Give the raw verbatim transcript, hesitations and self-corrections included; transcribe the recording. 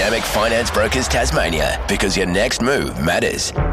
Dynamic Finance Brokers Tasmania, because your next move matters.